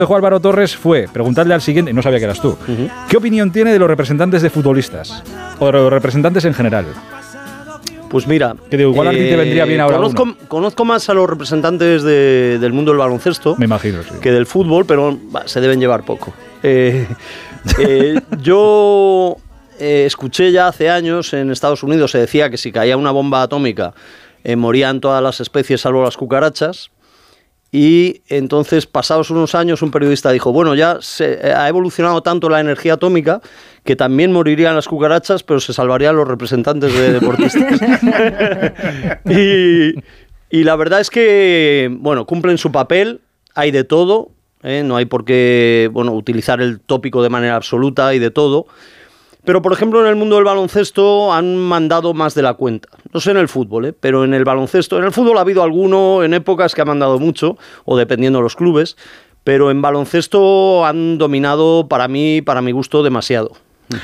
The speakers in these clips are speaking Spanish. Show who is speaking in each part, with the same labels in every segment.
Speaker 1: Dijo Álvaro Torres fue preguntarle al siguiente, no sabía que eras tú, ¿qué opinión tiene de los representantes de futbolistas? O de los representantes en general.
Speaker 2: Pues mira,
Speaker 1: que digo, igual a ti te vendría bien ahora
Speaker 2: conozco más a los representantes del mundo del baloncesto,
Speaker 1: me imagino, sí,
Speaker 2: que del fútbol, pero se deben llevar poco. Yo escuché ya hace años en Estados Unidos, se decía que si caía una bomba atómica morían todas las especies salvo las cucarachas. Y entonces, pasados unos años, un periodista dijo, bueno, ya ha evolucionado tanto la energía atómica que también morirían las cucarachas, pero se salvarían los representantes de deportistas. y la verdad es que, bueno, cumplen su papel, hay de todo, no hay por qué, bueno, utilizar el tópico de manera absoluta, hay de todo. Pero, por ejemplo, en el mundo del baloncesto han mandado más de la cuenta. No sé en el fútbol, pero en el baloncesto. En el fútbol ha habido alguno en épocas que ha mandado mucho, o dependiendo de los clubes, pero en baloncesto han dominado, para mi gusto, demasiado.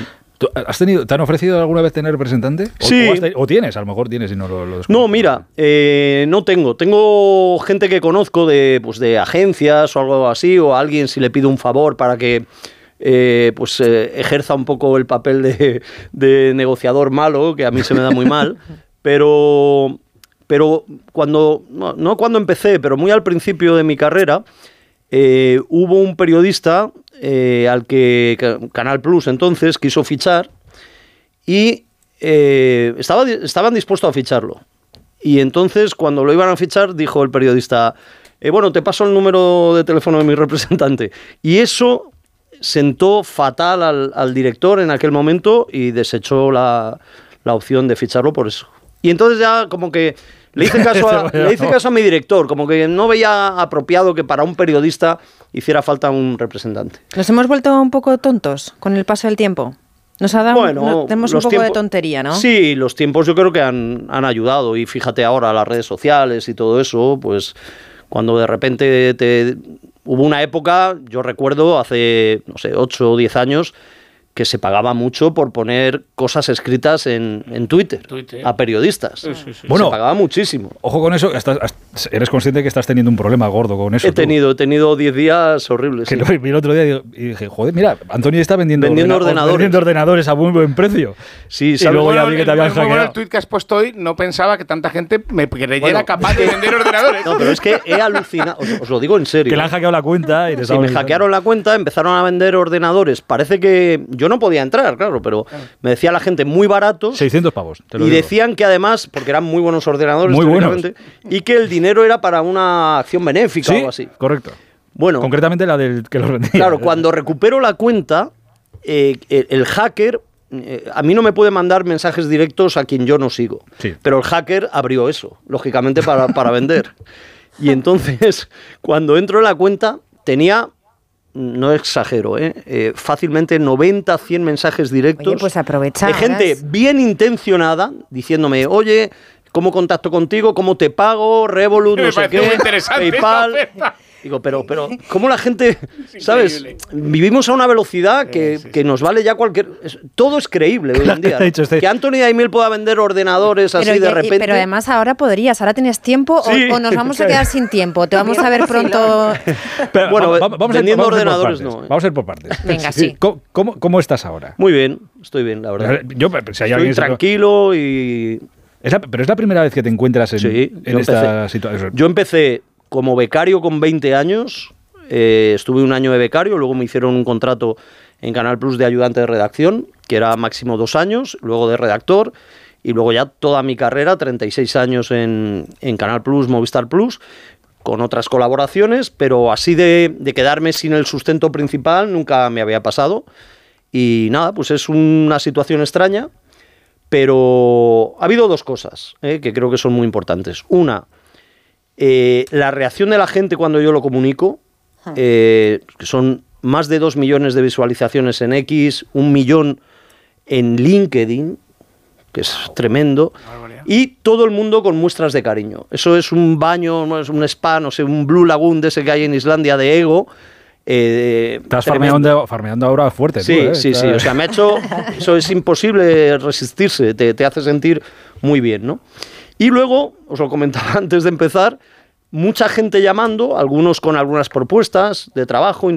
Speaker 1: ¿Te han ofrecido alguna vez tener representante?
Speaker 2: Sí.
Speaker 1: ¿O tienes? A lo mejor tienes y no lo descubres.
Speaker 2: No, mira, no tengo. Tengo gente que conozco de agencias o algo así, o a alguien si le pido un favor para que ejerza un poco el papel de negociador malo, que a mí se me da muy mal, pero cuando, no cuando empecé, pero muy al principio de mi carrera, hubo un periodista al que Canal Plus entonces quiso fichar y estaban dispuestos a ficharlo. Y entonces, cuando lo iban a fichar, dijo el periodista, bueno, te paso el número de teléfono de mi representante. Y eso sentó fatal al director en aquel momento y desechó la opción de ficharlo por eso. Y entonces ya como que le hice caso a mi director, como que no veía apropiado que para un periodista hiciera falta un representante.
Speaker 3: ¿Nos hemos vuelto un poco tontos con el paso del tiempo? Nos ha dado, tenemos un poco de tontería, ¿no?
Speaker 2: Sí, los tiempos yo creo que han ayudado, y fíjate ahora las redes sociales y todo eso, pues cuando de repente hubo una época, yo recuerdo hace, no sé, 8 o 10 años, que se pagaba mucho por poner cosas escritas en Twitter a periodistas. Sí.
Speaker 1: Bueno,
Speaker 2: se pagaba muchísimo.
Speaker 1: Ojo con eso, eres consciente que estás teniendo un problema gordo con eso.
Speaker 2: He tenido 10 días horribles.
Speaker 1: Que sí. Lo vi el otro día y dije, joder, mira, Antonio está vendiendo ordenadores a muy buen precio.
Speaker 4: Sí,
Speaker 1: y luego ya vi que te habían hackeado.
Speaker 4: Bueno, el tuit que has puesto hoy, no pensaba que tanta gente me creyera capaz de vender ordenadores.
Speaker 2: No, pero es que he alucinado, os lo digo en serio.
Speaker 1: Que le han hackeado la cuenta.
Speaker 2: Sí, me hackearon la cuenta, empezaron a vender ordenadores. Parece que yo no podía entrar, claro, pero me decía la gente muy baratos.
Speaker 1: 600 pavos.
Speaker 2: Te lo digo. Decían que además, porque eran muy buenos ordenadores,
Speaker 1: muy buenos,
Speaker 2: y que el dinero era para una acción benéfica o algo así.
Speaker 1: Correcto.
Speaker 2: Bueno,
Speaker 1: concretamente la del que lo vendía.
Speaker 2: Claro, cuando recupero la cuenta, el hacker, a mí no me puede mandar mensajes directos a quien yo no sigo. Sí. Pero el hacker abrió eso, lógicamente, para vender. Y entonces, cuando entro en la cuenta, tenía, no exagero, fácilmente 90, 100 mensajes directos.
Speaker 3: Oye, pues aprovechar.
Speaker 2: De gente bien intencionada, diciéndome, oye, ¿cómo contacto contigo? ¿Cómo te pago? Revolut, no sé qué, PayPal. Digo, pero ¿cómo la gente, sabes? Vivimos a una velocidad que nos vale ya cualquier... Todo es creíble hoy en día. Que Anthony Daimiel pueda vender ordenadores así de repente...
Speaker 3: Pero además ahora tienes tiempo, sí, o nos vamos a quedar sin tiempo. Te vamos a ver pronto...
Speaker 2: Pero, bueno, vamos vendiendo ordenadores no.
Speaker 1: Vamos a ir por partes.
Speaker 3: Venga, sí.
Speaker 1: ¿Cómo estás ahora?
Speaker 2: Muy bien, estoy bien, la verdad. Estoy tranquilo y...
Speaker 1: Pero es la primera vez que te encuentras en esta situación.
Speaker 2: Yo empecé como becario con 20 años, estuve un año de becario, luego me hicieron un contrato en Canal Plus de ayudante de redacción, que era máximo 2 años, luego de redactor, y luego ya toda mi carrera, 36 años en Canal Plus, Movistar Plus, con otras colaboraciones, pero así de quedarme sin el sustento principal nunca me había pasado. Y nada, pues es una situación extraña, pero ha habido 2 cosas que creo que son muy importantes. Una, la reacción de la gente cuando yo lo comunico, que son más de 2 millones de visualizaciones en X, 1 millón en LinkedIn, que es tremendo, y todo el mundo con muestras de cariño. Eso es un baño, no es un spa, no sé, un Blue Lagoon de ese que hay en Islandia de ego.
Speaker 1: Estás farmeando ahora fuerte.
Speaker 2: Sí, sí. O sea, eso es imposible resistirse, te hace sentir muy bien, ¿no? Y luego, os lo comentaba antes de empezar, mucha gente llamando, algunos con algunas propuestas de trabajo